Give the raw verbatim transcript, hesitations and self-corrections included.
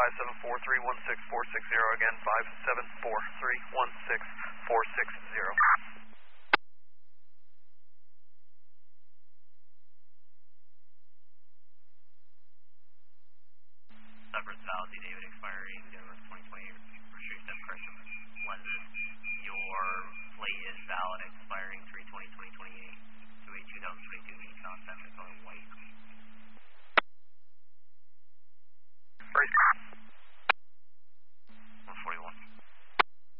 five seven four three one six four six zero. Again, five seven four three one six four six zero. Personality, David, expiring twenty twenty-eight, restriction correction lenses. Your plate is valid, expiring three twenty twenty twenty-eight.